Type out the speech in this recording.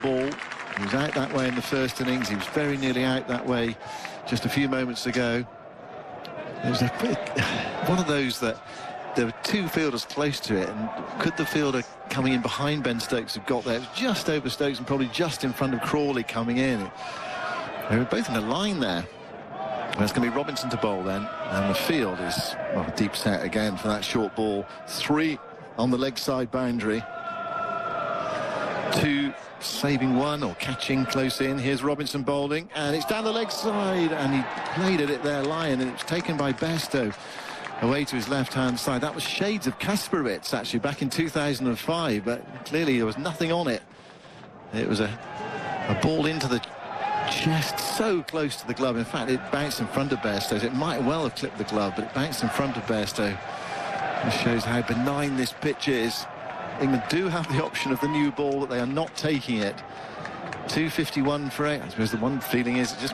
ball. He was out that way in the first innings. He was very nearly out that way just a few moments ago. It was one of those that there were two fielders close to it, and could the fielder coming in behind Ben Stokes have got there? It was just over Stokes and probably just in front of Crawley coming in. They were both in a line there. And it's going to be Robinson to bowl then, and the field is a deep set again for that short ball. 3 on the leg side boundary, 2 saving 1 or catching close in. Here's Robinson bowling, and it's down the leg side, and he played at it there, Lyon, and it was taken by Bairstow away to his left-hand side. That was shades of Kasparowicz, actually, back in 2005, but clearly there was nothing on it. It was a ball into the chest, so close to the glove. In fact, it bounced in front of Bairstow. It might well have clipped the glove, but it bounced in front of Bairstow. This shows how benign this pitch is. England do have the option of the new ball, that they are not taking it. 2:51 for 8. I suppose the one feeling is it just